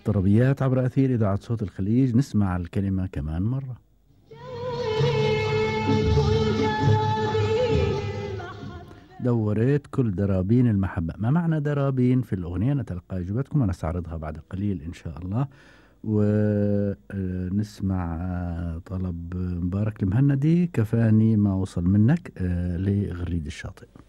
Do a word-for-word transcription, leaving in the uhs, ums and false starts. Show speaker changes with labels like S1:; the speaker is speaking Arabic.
S1: طربيات عبر أثير إذاعة صوت الخليج. نسمع الكلمة كمان مرة. دورت كل درابين المحبة. ما معنى درابين في الأغنية؟ نتلقى إجابتكم ونستعرضها بعد قليل إن شاء الله. ونسمع طلب مبارك المهندي، كفاني ما وصل منك، آه، لغريد الشاطئ.